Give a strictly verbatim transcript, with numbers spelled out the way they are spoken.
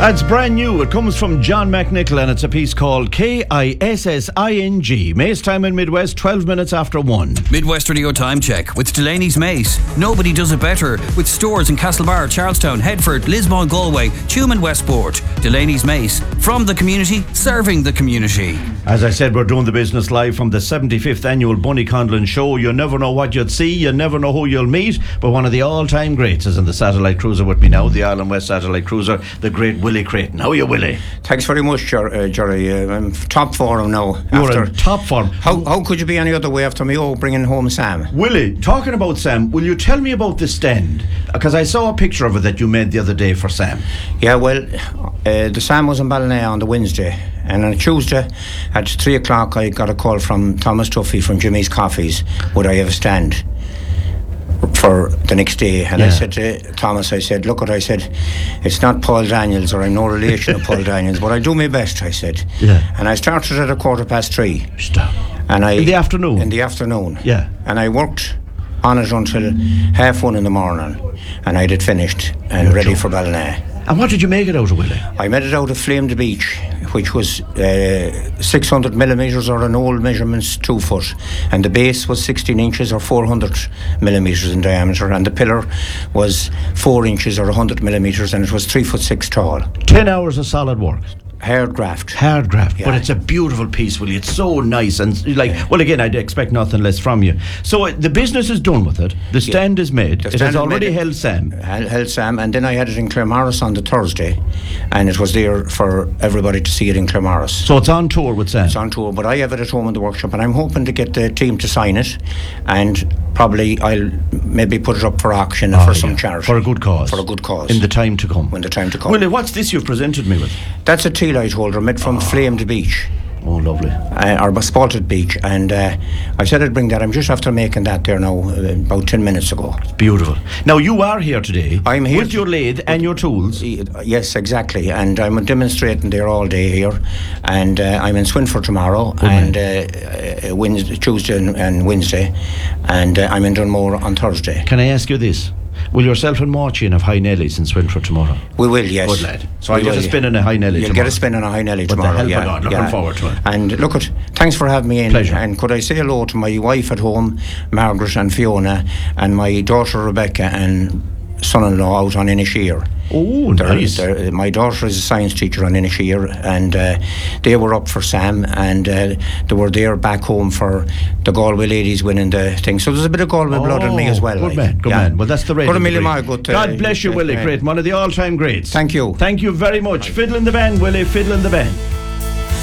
That's brand new. It comes from John McNichol and it's a piece called K I S S I N G. Mace time in Midwest, twelve minutes after one. Midwest Radio Time Check with Delaney's Mace. Nobody does it better with stores in Castlebar, Charlestown, Headford, Lismore, Galway, Tuam and Westport. Delaney's Mace. From the community, serving the community. As I said, we're doing the business live from the seventy-fifth annual Bunny Conlon show. You never know what you'd see, you never know who you'll meet, but one of the all-time greats is in the satellite cruiser with me now, the Island West satellite cruiser, the great Willie Creighton. How are you, Willie? Thanks very much, Ger- uh, Jerry. Uh, I'm top form now. You're after, in top form. How how could you be any other way after me? Oh, bringing home Sam. Willie, talking about Sam, will you tell me about the stand? Because I saw a picture of it that you made the other day for Sam. Yeah, well, uh, the Sam was in Ballina on the Wednesday, and on a Tuesday at three o'clock I got a call from Thomas Tuffy from Jimmy's Coffees. Would I have a stand for the next day? And yeah. I said to Thomas, I said, look what I said, it's not Paul Daniels, or I'm no relation of Paul Daniels, but I do my best, I said. Yeah. And I started at a quarter past three. Stop. And I, in the afternoon? In the afternoon. Yeah. And I worked on it until half one in the morning, and I had it finished and You're ready joking. for Ballina. And what did you make it out of, Willie? I made it out of Flamed Beach, which was uh, six hundred millimetres, or an old measurements two foot, and the base was sixteen inches or four hundred millimetres in diameter, and the pillar was four inches or one hundred millimetres, and it was three foot six tall. Ten hours of solid work. Hard graft. Hard graft, yeah. But it's a beautiful piece, Willie. It's so nice and like. Yeah. Well, again, I'd expect nothing less from you. So uh, the business is done with it. The stand yeah. is made. The it has already made, held Sam. Held, held Sam, and then I had it in Claremorris on the Thursday, and it was there for everybody to see it in Claremorris. So it's on tour with Sam. It's on tour, but I have it at home in the workshop, and I'm hoping to get the team to sign it, and probably I'll maybe put it up for auction oh, for yeah. some charity. For a good cause. For a good cause. In the time to come. In the time to come. Willie, what's this you've presented me with? That's a tea light holder made from oh. Flamed Beach. Oh, lovely. Uh, or Spalted Beach, and uh, I said I'd bring that. I'm just after making that there now, uh, about ten minutes ago. It's beautiful. Now, you are here today. I'm here with your lathe and your tools. Yes, exactly. And I'm demonstrating there all day here. And uh, I'm in Swinford tomorrow, Good and uh, uh, Wednesday, Tuesday and, and Wednesday, and uh, I'm in Dunmore on Thursday. Can I ask you this? Will yourself and Marcin have high Nellies in Swinford tomorrow? We will, yes. Good lad. So I get a spin on a high Nelly You'll tomorrow. get a spin on a high Nelly With tomorrow. The yeah, on. Looking yeah. forward to it. And look, at, thanks for having me in. Pleasure. And could I say hello to my wife at home, Margaret and Fiona, and my daughter Rebecca and son-in-law out on Inisheer. Oh, they're, nice. They're, my daughter is a science teacher on Inisheer, and uh, they were up for Sam, and uh, they were there back home for the Galway ladies winning the thing. So there's a bit of Galway oh, blood in me as well. Good like. man, good yeah. man. Well, that's the rate. Good, good, uh, God bless you, Willie Creighton, one of the all-time greats. Thank you. Thank you very much. Fiddle in the band, Willie, fiddle in the band.